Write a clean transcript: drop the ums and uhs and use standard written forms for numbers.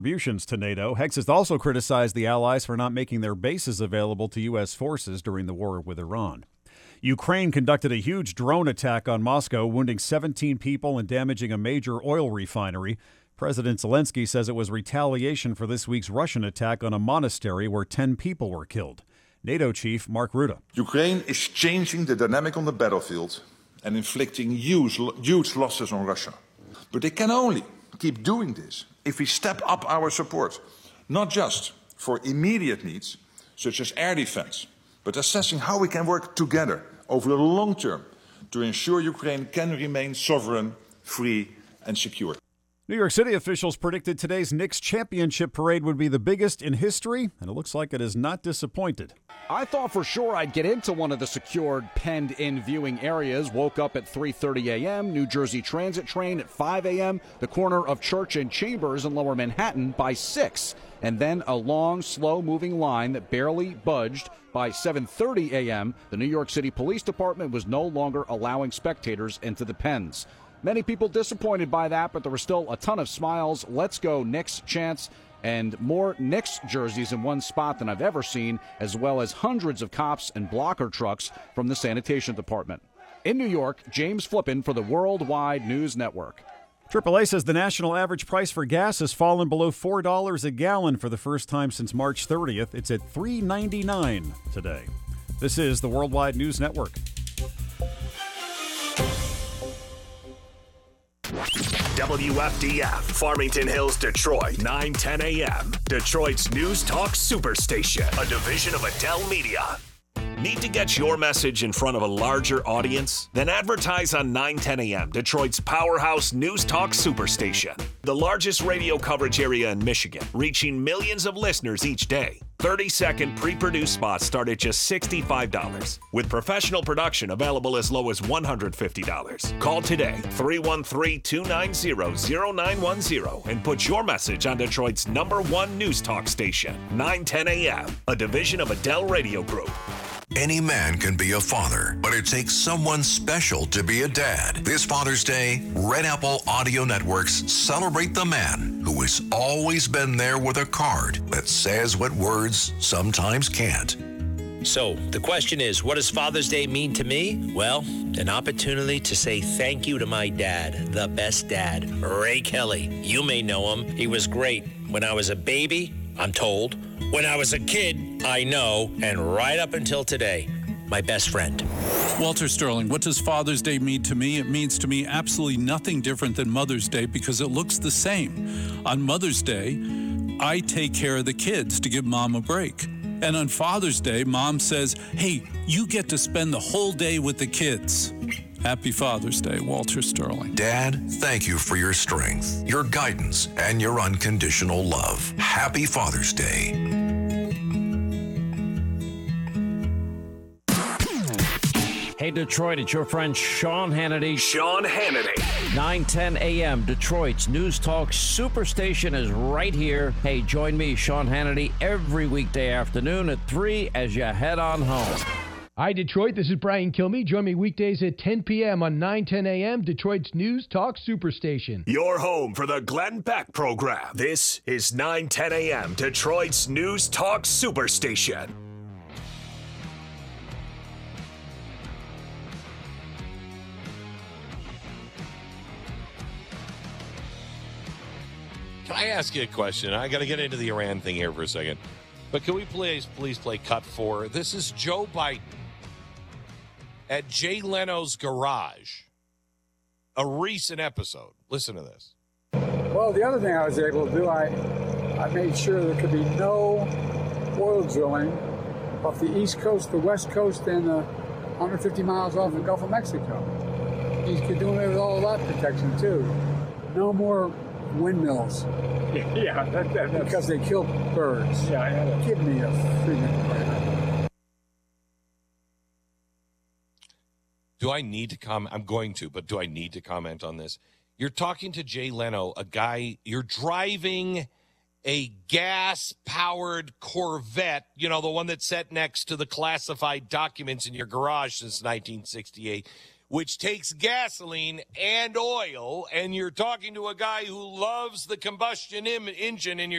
contributions to NATO. Hex has also criticized the allies for not making their bases available to U.S. forces during the war with Iran. Ukraine conducted a huge drone attack on Moscow, wounding 17 people and damaging a major oil refinery. President Zelensky says it was retaliation for this week's Russian attack on a monastery where 10 people were killed. NATO chief Mark Rutte. Ukraine is changing the dynamic on the battlefield and inflicting huge losses on Russia. But they can only keep doing this if we step up our support, not just for immediate needs, such as air defense, but assessing how we can work together over the long term to ensure Ukraine can remain sovereign, free, and secure. New York City officials predicted today's Knicks championship parade would be the biggest in history, and it looks like it has not disappointed. I thought for sure I'd get into one of the secured, penned-in viewing areas. Woke up at 3:30 a.m., New Jersey Transit train at 5 a.m., the corner of Church and Chambers in Lower Manhattan by 6, and then a long, slow-moving line that barely budged. By 7:30 a.m., the New York City Police Department was no longer allowing spectators into the pens. Many people disappointed by that, but there were still a ton of smiles. Let's go Knicks chants and more Knicks jerseys in one spot than I've ever seen, as well as hundreds of cops and blocker trucks from the sanitation department. In New York, James Flippin for the Worldwide News Network. AAA says the national average price for gas has fallen below $4 a gallon for the first time since March 30th. It's at $3.99 today. This is the Worldwide News Network. WFDF, Farmington Hills, Detroit, 9:10 a.m. Detroit's News Talk Superstation, a division of Adele Media. Need to get your message in front of a larger audience? Then advertise on 9:10 a.m., Detroit's powerhouse News Talk Superstation. The largest radio coverage area in Michigan, reaching millions of listeners each day. 30-second pre-produced spots start at just $65, with professional production available as low as $150. Call today, 313-290-0910, and put your message on Detroit's #1 news talk station, 910 a.m., a division of Adele Radio Group. Any man can be a father, but it takes someone special to be a dad. This Father's Day, Red Apple Audio Networks celebrate the man who has always been there with a card that says what words sometimes can't. So, the question is, what does Father's Day mean to me? Well, an opportunity to say thank you to my dad, the best dad, Ray Kelly. You may know him. He was great when I was a baby, I'm told. When I was a kid, I know, and right up until today, my best friend. Walter Sterling, what does Father's Day mean to me? It means to me absolutely nothing different than Mother's Day because it looks the same. On Mother's Day, I take care of the kids to give Mom a break. And on Father's Day, Mom says, hey, you get to spend the whole day with the kids. Happy Father's Day, Walter Sterling. Dad, thank you for your strength, your guidance, and your unconditional love. Happy Father's Day. Hey, Detroit, it's your friend Sean Hannity. Sean Hannity. 9:10 a.m. Detroit's News Talk Superstation is right here. Hey, join me, Sean Hannity, every weekday afternoon at 3 as you head on home. Hi, Detroit. This is Brian Kilmeade. Join me weekdays at 10 p.m. on 9:10 a.m. Detroit's News Talk Superstation. Your home for the Glenn Beck program. This is 9:10 a.m. Detroit's News Talk Superstation. Can I ask you a question? I got to get into the Iran thing here for a second. But can we please play cut 4? This is Joe Biden at Jay Leno's garage. A recent episode. Listen to this. Well, the other thing I was able to do, I made sure there could be no oil drilling off the East Coast, the West Coast, and 150 miles off the Gulf of Mexico. He's doing it with all that protection, too. No more windmills. Yeah, because they kill birds. Yeah, I had it. Give me a freaking. Do I need to comment? I'm going to, but do I need to comment on this? You're talking to Jay Leno, a guy, you're driving a gas-powered Corvette, you know, the one that's set next to the classified documents in your garage since 1968, which takes gasoline and oil, and you're talking to a guy who loves the combustion engine, and you're